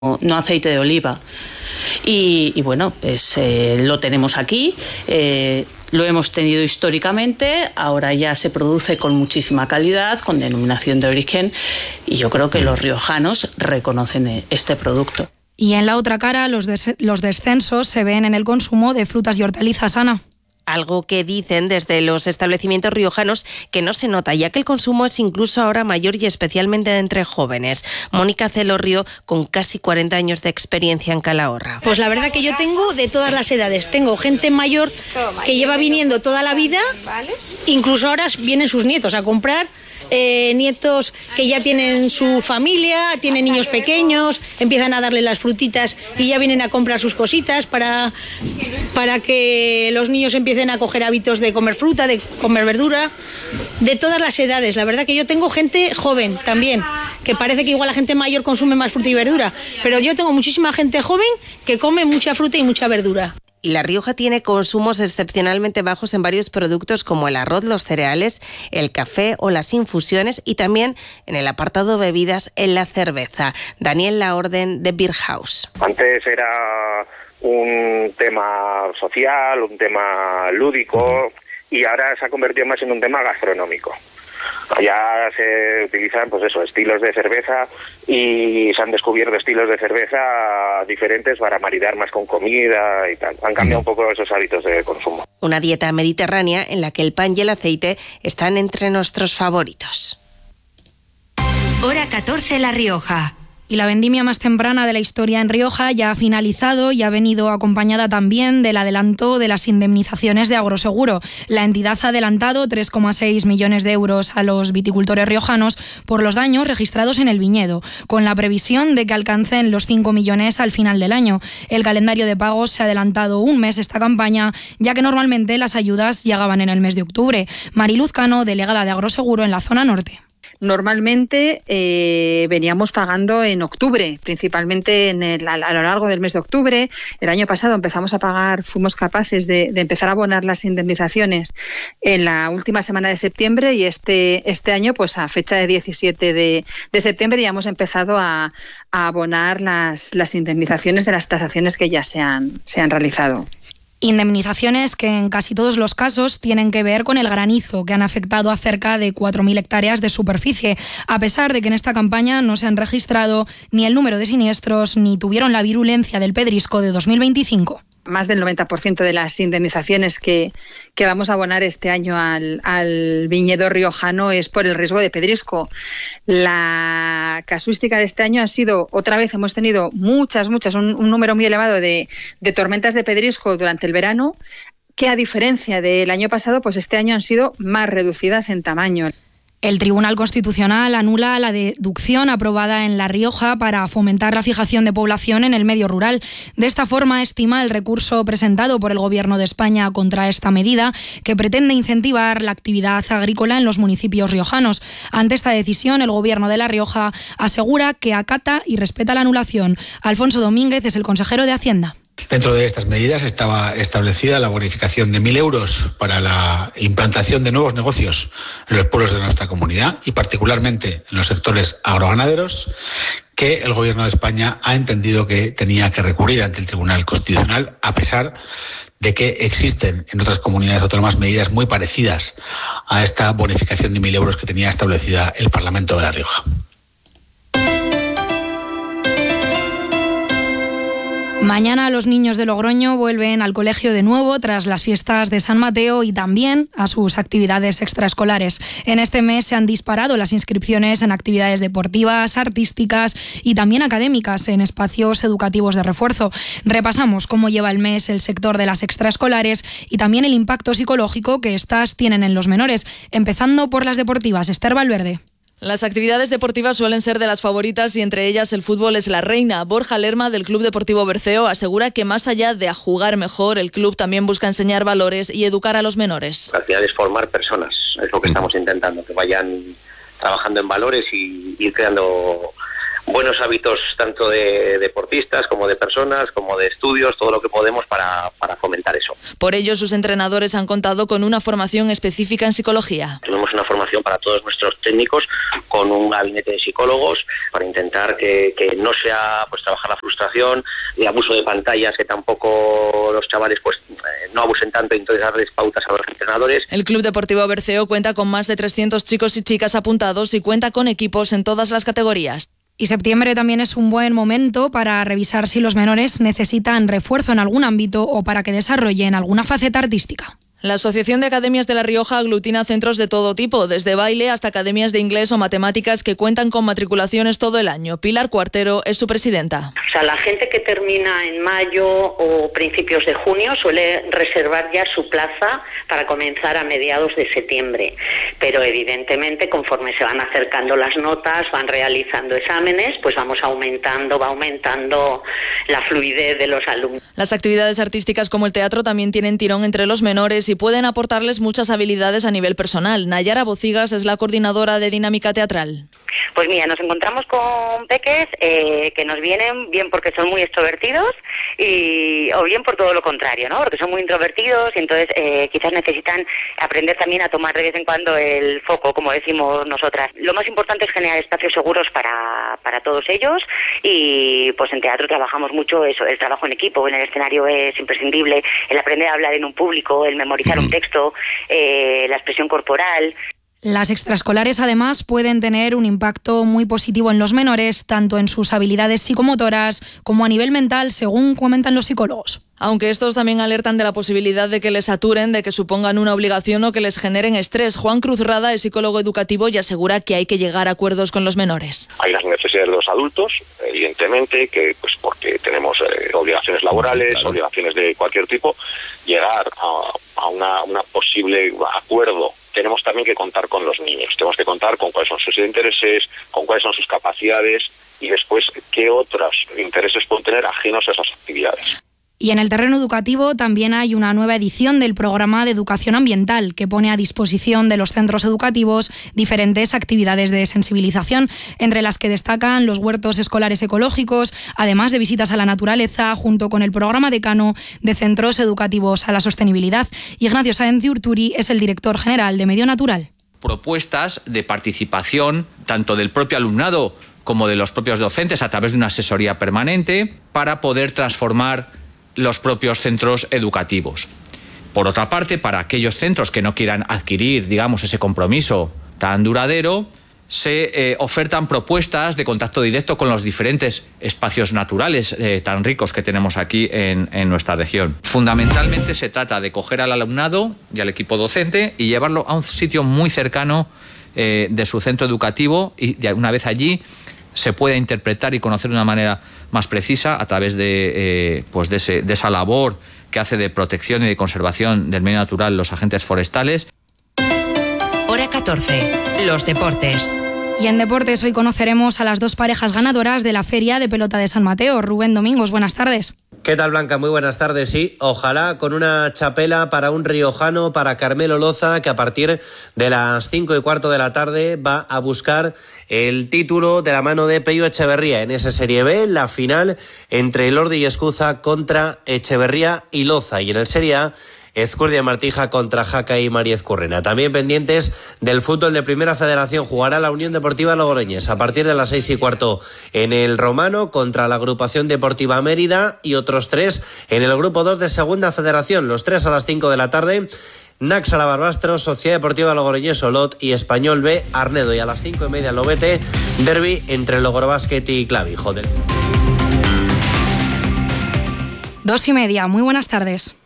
no aceite de oliva. Y bueno, lo tenemos aquí, lo hemos tenido históricamente, ahora ya se produce con muchísima calidad, con denominación de origen, y yo creo que los riojanos reconocen este producto. Y en la otra cara, los descensos se ven en el consumo de frutas y hortalizas, Ana. Algo que dicen desde los establecimientos riojanos que no se nota, ya que el consumo es incluso ahora mayor y especialmente entre jóvenes. Mónica Celorrio, con casi 40 años de experiencia en Calahorra. Pues la verdad que yo tengo de todas las edades. Tengo gente mayor que lleva viniendo toda la vida, incluso ahora vienen sus nietos a comprar. Nietos que ya tienen su familia, tienen niños pequeños, empiezan a darle las frutitas y ya vienen a comprar sus cositas para que los niños empiecen a coger hábitos de comer fruta, de comer verdura, de todas las edades. La verdad que yo tengo gente joven también, que parece que igual la gente mayor consume más fruta y verdura, pero yo tengo muchísima gente joven que come mucha fruta y mucha verdura. Y La Rioja tiene consumos excepcionalmente bajos en varios productos como el arroz, los cereales, el café o las infusiones, y también en el apartado bebidas en la cerveza. Daniel Laorden, de Beer House. Antes era un tema social, un tema lúdico, y ahora se ha convertido más en un tema gastronómico. Ya se utilizan, estilos de cerveza, y se han descubierto estilos de cerveza diferentes para maridar más con comida y tal. Han cambiado un poco esos hábitos de consumo. Una dieta mediterránea en la que el pan y el aceite están entre nuestros favoritos. Hora 14, La Rioja. Y la vendimia más temprana de la historia en Rioja ya ha finalizado y ha venido acompañada también del adelanto de las indemnizaciones de Agroseguro. La entidad ha adelantado 3,6 millones de euros a los viticultores riojanos por los daños registrados en el viñedo, con la previsión de que alcancen los 5 millones al final del año. El calendario de pagos se ha adelantado un mes esta campaña, ya que normalmente las ayudas llegaban en el mes de octubre. Mariluz Cano, delegada de Agroseguro en la zona norte. Normalmente veníamos pagando en octubre, principalmente a lo largo del mes de octubre. El año pasado empezamos a pagar, fuimos capaces de empezar a abonar las indemnizaciones en la última semana de septiembre, y este año, pues a fecha de 17 de septiembre, ya hemos empezado a abonar las indemnizaciones de las tasaciones que ya se han realizado. Indemnizaciones que en casi todos los casos tienen que ver con el granizo, que han afectado a cerca de 4.000 hectáreas de superficie, a pesar de que en esta campaña no se han registrado ni el número de siniestros ni tuvieron la virulencia del pedrisco de 2025. Más del 90% de las indemnizaciones que vamos a abonar este año al viñedo riojano es por el riesgo de pedrisco. La casuística de este año ha sido, otra vez hemos tenido muchas, un número muy elevado de tormentas de pedrisco durante el verano, que a diferencia del año pasado, pues este año han sido más reducidas en tamaño. El Tribunal Constitucional anula la deducción aprobada en La Rioja para fomentar la fijación de población en el medio rural. De esta forma, estima el recurso presentado por el Gobierno de España contra esta medida, que pretende incentivar la actividad agrícola en los municipios riojanos. Ante esta decisión, el Gobierno de La Rioja asegura que acata y respeta la anulación. Alfonso Domínguez es el consejero de Hacienda. Dentro de estas medidas estaba establecida la bonificación de 1.000 euros para la implantación de nuevos negocios en los pueblos de nuestra comunidad, y particularmente en los sectores agroganaderos, que el Gobierno de España ha entendido que tenía que recurrir ante el Tribunal Constitucional, a pesar de que existen en otras comunidades autónomas medidas muy parecidas a esta bonificación de 1.000 euros que tenía establecida el Parlamento de La Rioja. Mañana los niños de Logroño vuelven al colegio de nuevo tras las fiestas de San Mateo y también a sus actividades extraescolares. En este mes se han disparado las inscripciones en actividades deportivas, artísticas y también académicas en espacios educativos de refuerzo. Repasamos cómo lleva el mes el sector de las extraescolares y también el impacto psicológico que estas tienen en los menores, empezando por las deportivas. Esther Valverde. Las actividades deportivas suelen ser de las favoritas y entre ellas el fútbol es la reina. Borja Lerma, del Club Deportivo Berceo, asegura que más allá de a jugar mejor, el club también busca enseñar valores y educar a los menores. Al final es formar personas, es lo que estamos intentando, que vayan trabajando en valores y ir creando buenos hábitos tanto de deportistas como de personas, como de estudios, todo lo que podemos para fomentar eso. Por ello, sus entrenadores han contado con una formación específica en psicología. Tenemos una formación para todos nuestros técnicos con un gabinete de psicólogos para intentar que no sea pues trabajar la frustración, el abuso de pantallas, que tampoco los chavales pues no abusen tanto, y entonces darles pautas a los entrenadores. El Club Deportivo Berceo cuenta con más de 300 chicos y chicas apuntados y cuenta con equipos en todas las categorías. Y septiembre también es un buen momento para revisar si los menores necesitan refuerzo en algún ámbito o para que desarrollen alguna faceta artística. La Asociación de Academias de La Rioja aglutina centros de todo tipo, desde baile hasta academias de inglés o matemáticas que cuentan con matriculaciones todo el año. Pilar Cuartero es su presidenta. O sea, la gente que termina en mayo o principios de junio suele reservar ya su plaza para comenzar a mediados de septiembre. Pero evidentemente, conforme se van acercando las notas, van realizando exámenes, pues va aumentando la fluidez de los alumnos. Las actividades artísticas como el teatro también tienen tirón entre los menores y pueden aportarles muchas habilidades a nivel personal. Nayara Bocigas es la coordinadora de Dinámica Teatral. Pues mira, nos encontramos con peques que nos vienen bien porque son muy extrovertidos o bien por todo lo contrario, ¿no? Porque son muy introvertidos y entonces quizás necesitan aprender también a tomar de vez en cuando el foco, como decimos nosotras. Lo más importante es generar espacios seguros para todos ellos y pues en teatro trabajamos mucho eso, el trabajo en equipo, en el escenario es imprescindible, el aprender a hablar en un público, el memorizar un texto, la expresión corporal. Las extraescolares, además, pueden tener un impacto muy positivo en los menores, tanto en sus habilidades psicomotoras como a nivel mental, según comentan los psicólogos. Aunque estos también alertan de la posibilidad de que les saturen, de que supongan una obligación o que les generen estrés. Juan Cruz Rada es psicólogo educativo y asegura que hay que llegar a acuerdos con los menores. Hay las necesidades de los adultos, evidentemente, que pues porque tenemos obligaciones laborales, claro, obligaciones de cualquier tipo, llegar a una posible acuerdo. Tenemos también que contar con los niños, tenemos que contar con cuáles son sus intereses, con cuáles son sus capacidades y después qué otros intereses pueden tener ajenos a esas actividades. Y en el terreno educativo también hay una nueva edición del programa de educación ambiental que pone a disposición de los centros educativos diferentes actividades de sensibilización, entre las que destacan los huertos escolares ecológicos, además de visitas a la naturaleza, junto con el programa decano de centros educativos a la sostenibilidad. Ignacio Sáenz de Urturi es el director general de Medio Natural. Propuestas de participación tanto del propio alumnado como de los propios docentes a través de una asesoría permanente para poder transformar los propios centros educativos. Por otra parte, para aquellos centros que no quieran adquirir, digamos, ese compromiso tan duradero, se ofertan propuestas de contacto directo con los diferentes espacios naturales tan ricos que tenemos aquí en nuestra región. Fundamentalmente se trata de coger al alumnado y al equipo docente y llevarlo a un sitio muy cercano de su centro educativo y una vez allí se pueda interpretar y conocer de una manera más precisa a través de esa labor que hace de protección y de conservación del medio natural los agentes forestales. Hora 14. Los deportes. Y en deportes hoy conoceremos a las dos parejas ganadoras de la Feria de Pelota de San Mateo. Rubén Domingos, buenas tardes. ¿Qué tal, Blanca? Muy buenas tardes. Sí, ojalá con una chapela para un riojano, para Carmelo Loza, que a partir de las 5:15 de la tarde va a buscar el título de la mano de Peyo Echeverría en esa Serie B, la final entre Elordi y Escuza contra Echeverría y Loza. Y en el Serie A, Ezcurdia Martija contra Jaca y María Ezcurrena. También pendientes del fútbol de Primera Federación, jugará la Unión Deportiva Logroñés a partir de las 6:15 en el Romano contra la Agrupación Deportiva Mérida y otros 3 en el Grupo 2 de Segunda Federación, los 3 a las 5 de la tarde. Naxa La Barbastro, Sociedad Deportiva Logroñés Olot y Español B Arnedo. Y a las 5:30 Lobete, derbi entre Logrobásquet y Clavijo. 2:30, muy buenas tardes.